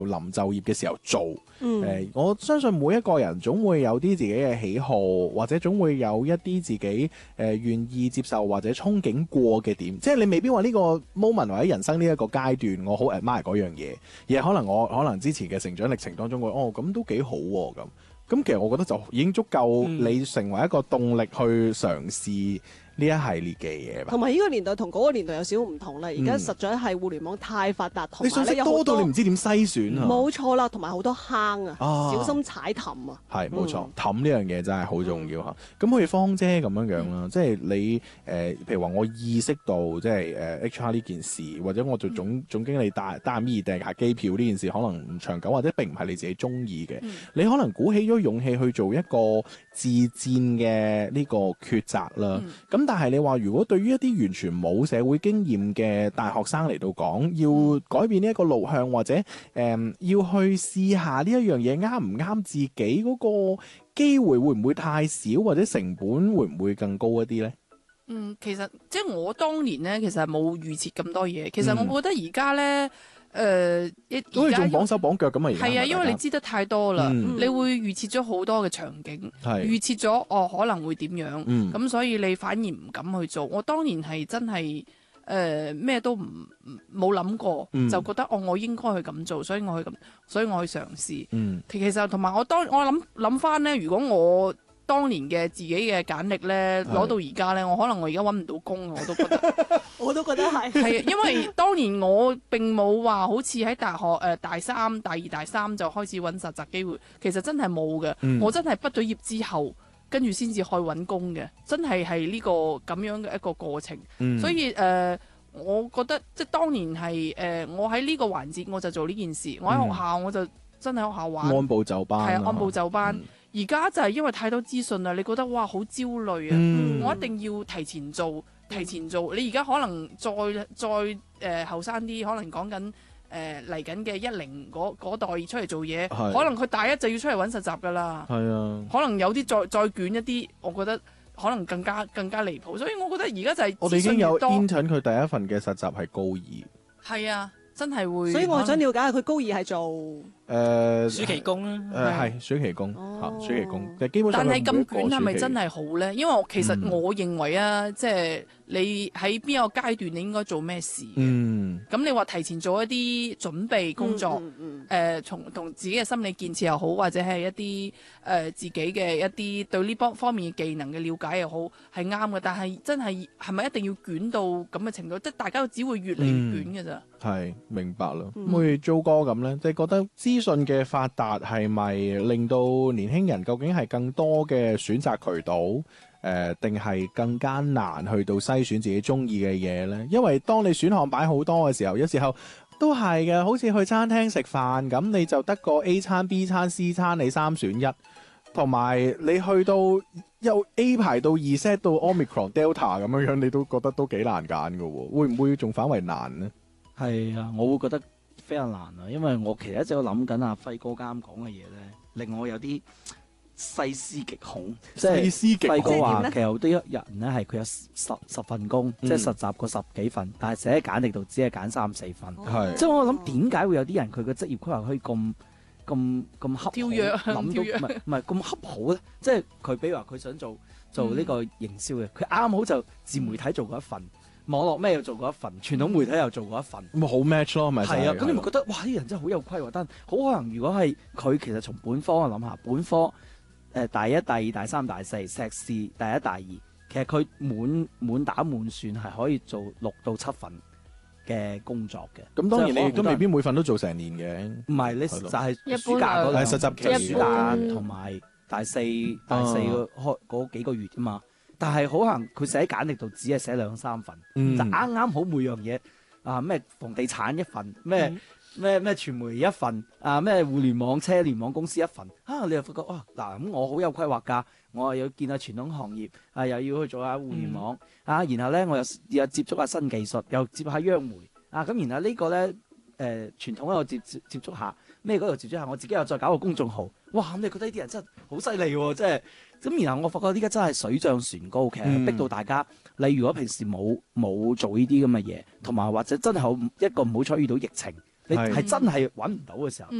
臨就業嘅時候做。我相信每一個人總會有啲自己嘅喜好，或者總會有一啲自己願意接受或者憧憬過嘅點。即係你未必話呢個 moment 或者人生呢一個階段，我好 admire 嗰樣嘢，而係可能我可能之前嘅成長歷程當中，咁都幾好喎咁。咁其實我覺得就已經足夠你成為一個動力去嘗試呢一系列嘅嘢。 同埋呢個年代同嗰個年代有少少唔同啦，而家實在係互聯網太發達，同埋咧有多到你唔知點篩選啊！ 冇錯啦，同埋好多坑啊，小心踩氹啊！ 係冇錯，氹呢樣嘢真係好重要嚇。咁好似芳姐咁樣啦，即係你譬如話我意識到即係HR 呢件事，或者我做總經理擔任意訂下機票呢件事，可能唔長久，或者並唔係你自己中意嘅，你可能鼓起咗勇氣去做一個自戰嘅呢個抉擇啦。咁但係你話，如果對於一啲完全冇社會經驗嘅大學生嚟到講，要改變呢一個路向，或者要去試下呢一樣嘢啱唔啱自己，嗰個機會會唔會太少，或者成本會唔會更高一啲呢？ 其實即係我當年呢，其實冇預設咁多嘢。其實我覺得而家呢， 好似仲綁手綁腳咁啊！ 係啊，因為你知得太多啦，你會預設咗好多嘅場景，預設咗可能會點樣，咁所以你反而唔敢去做。我當年係真係咩都冇諗過，就覺得我應該去咁做，所以我去嘗試。其實同埋我諗翻呢，如果我當年嘅自己嘅簡歷咧，攞到而家咧，我可能我而家揾唔到工，我都覺得， 我都覺得係。 係啊，因為當年我並冇話好似喺大學大三、大二、大三就開始揾實習機會，其實真係冇嘅。我真係畢咗業之後，跟住先至去揾工嘅，真係呢個咁樣嘅一個過程。所以我覺得即係當年係我喺呢個環節我就做呢件事，我喺學校我就真係學校玩， 按部就班， 係按部就班。而家就係因為太多資訊啦，你覺得哇好焦慮啊！我一定要提前做。你而家可能再後生啲，可能講緊嚟緊嘅10嗰代出嚟做嘢，可能佢大一就要出嚟揾實習㗎啦。係啊，可能有啲再捲一啲，我覺得可能更加離譜。所以我覺得而家就係我哋已經有 intern 佢第一份嘅實習係高二。 係啊，真係會。 所以我想了解下佢高二係做。 暑期工啦， 係暑期工，暑期工，基本上。 但係咁捲係咪真係好咧？因為其實我認為啊，即係你喺邊一個階段你應該做咩事。咁你話提前做一啲準備工作，同自己嘅心理建設又好，或者係一啲自己嘅一啲對呢方面嘅技能嘅了解又好，係啱嘅。但係真係咪一定要捲到咁嘅程度？即係大家只會越嚟越捲嘅咋。 係明白啦。好似租哥咁咧，即係覺得資訊嘅發達係咪令到年輕人究竟係更多嘅選擇渠道，定係更加難去到篩選自己中意嘅嘢呢？因為當你選項擺好多嘅時候，有時候都係嘅，好似去餐廳食飯咁，你就得個 A 餐、B 餐、C 餐，你3選1，同埋你去到由 A 排到2 set 到 Omicron、Delta 咁樣，你都覺得都幾難揀㗎喎，會唔會仲反為難呢？ 係啊，我會覺得非常難啊，因為我其實一直都諗緊阿輝哥啱講嘅嘢咧，令我有啲細思極恐。即係輝哥話，其實好多人咧係佢有十份工，即係實習過10幾份，但係寫喺簡歷度只係揀3、4份。即係我諗點解會有啲人佢嘅職業規劃可以咁恰好，諗到唔係咁恰好咧？即係佢比如話佢想做呢個營銷嘅，佢啱好就自媒體做過一份。網絡咩又做過一份，傳統媒體又做過一份， 咁好 match 咯，咪係啊？咁你咪覺得哇！啲人真係好有規劃，但好可能如果係佢其實從本科我諗下，本科大一、大二、大三、大四，碩士第一、大二，其實佢滿打滿算係可以做6到7份嘅工作嘅。 咁當然你亦都未必每份都做成年嘅。 唔係，你就係暑假嗰實習期， 暑假同埋大四嗰幾個月啫嘛。但係好可能佢寫喺簡歷度只係寫2、3份，就啱啱好每樣嘢啊，咩房地產一份，咩傳媒一份，啊咩互聯網車聯網公司一份，你又發覺哇嗱，咁我好有規劃㗎，我又要見下傳統行業，又要去做下互聯網，然後咧我又接觸下新技術，又接下央媒，咁然後呢個咧傳統我接觸下，咩嗰度接觸下，我自己又再搞個公眾號，哇！咁你覺得呢啲人真係好犀利喎，即係。咁然後我發覺呢家真係水漲船高，其實逼到大家。你如果平時冇做呢啲咁嘅嘢，同埋或者真係一個唔好彩遇到疫情， 你係真係揾唔到嘅時候，